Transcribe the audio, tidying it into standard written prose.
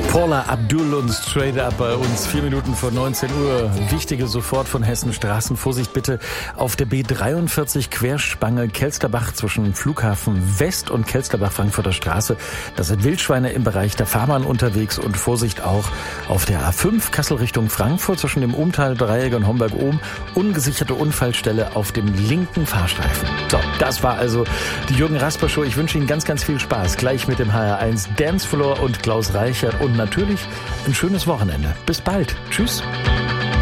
Paula Abdul und Straight Up bei uns, 4 Minuten vor 19 Uhr. Wichtige sofort von Hessen Straßen. Vorsicht bitte auf der B43 Querspange Kelsterbach zwischen Flughafen West und Kelsterbach-Frankfurter Straße. Da sind Wildschweine im Bereich der Fahrbahn unterwegs und Vorsicht auch auf der A5 Kassel Richtung Frankfurt zwischen dem Umtal-Dreieck und Homberg-Ohm. Ungesicherte Unfallstelle auf dem linken Fahrstreifen. So, das war also die Jürgen Rasper Show. Ich wünsche Ihnen ganz, ganz viel Spaß. Gleich mit dem HR1 Dancefloor und Klaus Reichert und natürlich ein schönes Wochenende. Bis bald. Tschüss.